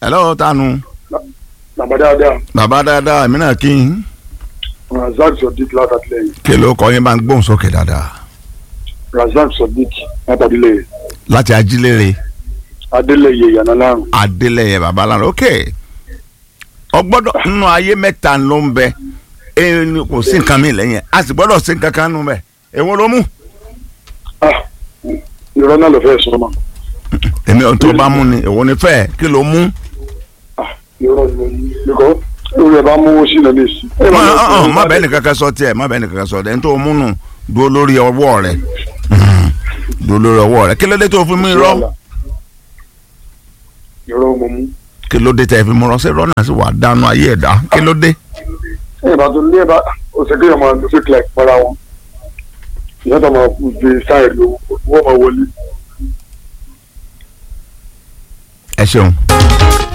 hello tanu. bàbá dáadáa. bàbá dáadáa èmi náà kí n. Razak Sodiq látàdílẹ̀. kí ló kọ́ yín bá ń gbóhùn sókè dáadáa. Razak Sodiq látàdílẹ̀. láti ajílẹ̀rẹ̀. Adélẹ̀yẹ Yànnálárùn. Adélẹ̀yẹ babaláwo ok ọgbọ́dọ̀ nínú ayé mẹ́ta ló ń bẹ kò sí nǹkan mi lẹ́yìn a sì gbọ́dọ̀ sí nǹkan kan nù bẹ èwo ló mú. irọ́ náà ló fẹ́ sọ ma. èmi ò tó bá mú ni èwo ni fẹ́ kí ló mú. irọ́ ni mo mú nìkan lórí ẹ̀ bá mú owó sílẹ̀ ní ìsìn. má bẹ́ẹ̀ nìkan kan sọ tiẹ̀ má bẹ́ẹ̀ nìkan kan sọ ẹni tó mú nù dúró lórí ọwọ́ rẹ̀ dúró lórí ọwọ́ rẹ̀ kí ló dé tó fi mú irọ́. irọ́ mo mú. kí ló dé tẹ́ fi mú rọ́ṣẹ́ rọ́nà sí wàá dáná ayé ẹ̀dá kí ló dé. ìbá tó ní ẹ̀bá òṣèké yẹn máa ń fi kílẹ̀ para wọn ìyá tó máa fi sáyẹ̀ lò wọ́n máa wọlé. ẹ ṣeun.